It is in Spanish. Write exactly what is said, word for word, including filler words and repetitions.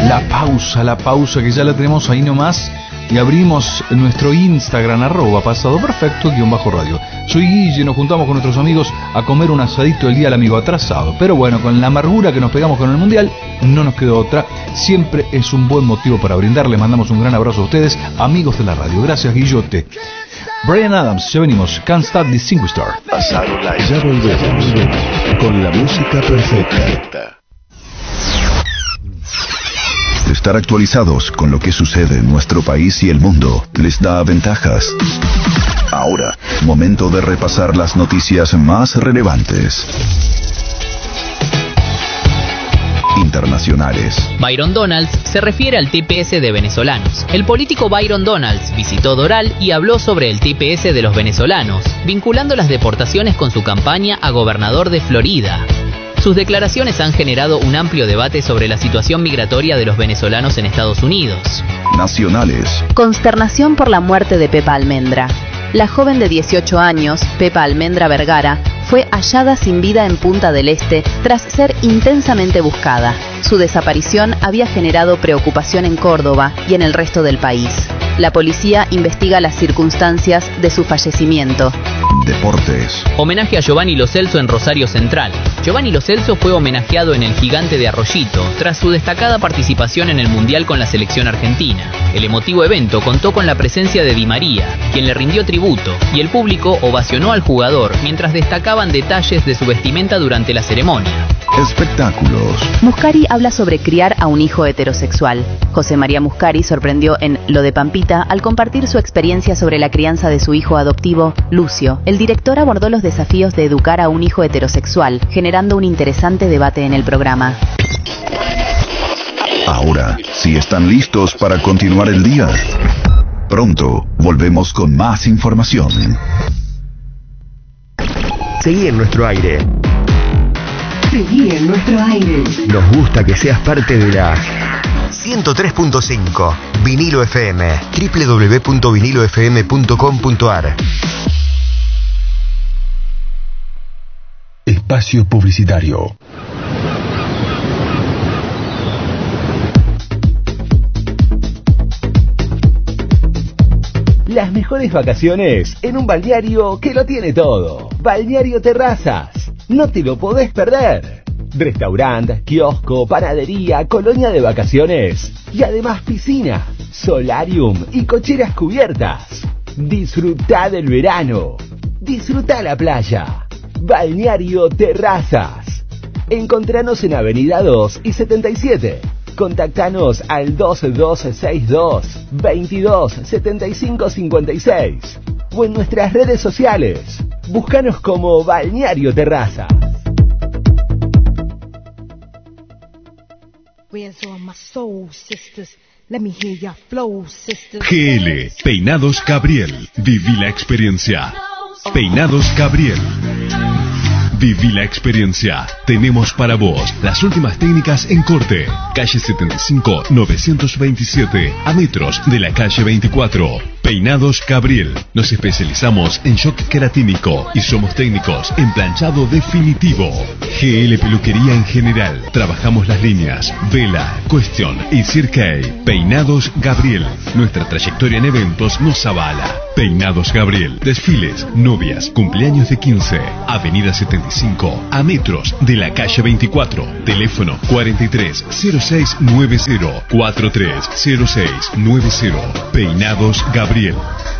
La pausa, la pausa que ya la tenemos ahí nomás. Y abrimos nuestro Instagram, arroba pasado perfecto, guión bajo radio. Soy Guille, nos juntamos con nuestros amigos a comer un asadito el día del amigo atrasado. Pero bueno, con la amargura que nos pegamos con el Mundial, no nos quedó otra. Siempre es un buen motivo para brindar. Les mandamos un gran abrazo a ustedes, amigos de la radio. Gracias, Guillote. Bryan Adams, ya venimos. Can't Stop This Single Star. Pasado Live. Ya volvemos con la música perfecta. Estar actualizados con lo que sucede en nuestro país y el mundo les da ventajas. Ahora, momento de repasar las noticias más relevantes. Internacionales. Byron Donalds se refiere al T P S de venezolanos. El político Byron Donalds visitó Doral y habló sobre el T P S de los venezolanos, vinculando las deportaciones con su campaña a gobernador de Florida. Sus declaraciones han generado un amplio debate sobre la situación migratoria de los venezolanos en Estados Unidos. Nacionales. Consternación por la muerte de Pepa Almendra. La joven de dieciocho años, Pepa Almendra Vergara, fue hallada sin vida en Punta del Este tras ser intensamente buscada. Su desaparición había generado preocupación en Córdoba y en el resto del país. La policía investiga las circunstancias de su fallecimiento. Deportes. Homenaje a Giovanni Lo Celso en Rosario Central. Giovanni Lo Celso fue homenajeado en el Gigante de Arroyito tras su destacada participación en el Mundial con la selección argentina. El emotivo evento contó con la presencia de Di María, quien le rindió tributo, y el público ovacionó al jugador mientras destacaban detalles de su vestimenta durante la ceremonia. Espectáculos. Muscari habla sobre criar a un hijo heterosexual. José María Muscari sorprendió en Lo de Pampita al compartir su experiencia sobre la crianza de su hijo adoptivo, Lucio. El director abordó los desafíos de educar a un hijo heterosexual, generando un interesante debate en el programa. Ahora, si están listos para continuar el día, pronto volvemos con más información. Seguí en nuestro aire. Seguí en nuestro aire. Nos gusta que seas parte de la ciento tres punto cinco Vinilo F M. doble u doble u doble u punto vinilo f m punto com punto a r. Espacio publicitario. Las mejores vacaciones en un balneario que lo tiene todo. Balneario Terrazas. No te lo podés perder. Restaurante, kiosco, panadería, colonia de vacaciones y además piscina, solarium y cocheras cubiertas. Disfrutá del verano. Disfrutá la playa. Balneario Terrazas. Encontranos en Avenida dos y setenta y siete. Contactanos al dos dos seis dos, veintidós setenta y cinco cincuenta y seis o en nuestras redes sociales. Búscanos como Balneario Terraza. G L Peinados Gabriel. Viví la experiencia. Peinados Gabriel. Viví la experiencia. Tenemos para vos las últimas técnicas en corte. Calle setenta y cinco, novecientos veintisiete, a metros de la calle veinticuatro. Peinados Gabriel. Nos especializamos en shock queratínico y somos técnicos en planchado definitivo. G L Peluquería en general. Trabajamos las líneas Vela, Question y Cirque. Peinados Gabriel. Nuestra trayectoria en eventos nos avala. Peinados Gabriel. Desfiles, novias, cumpleaños de quince. Avenida setenta y cinco, a metros de la calle veinticuatro. Teléfono cuarenta y tres cero seis noventa, cuarenta y tres cero seis noventa. Peinados Gabriel.